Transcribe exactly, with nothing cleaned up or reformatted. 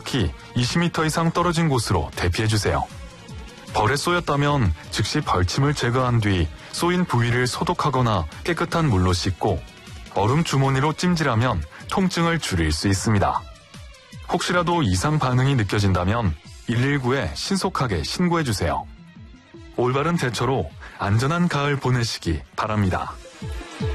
특히 이십 미터 이상 떨어진 곳으로 대피해주세요. 벌에 쏘였다면 즉시 벌침을 제거한 뒤 쏘인 부위를 소독하거나 깨끗한 물로 씻고 얼음 주머니로 찜질하면 통증을 줄일 수 있습니다. 혹시라도 이상 반응이 느껴진다면 일일구에 신속하게 신고해주세요. 올바른 대처로 안전한 가을 보내시기 바랍니다.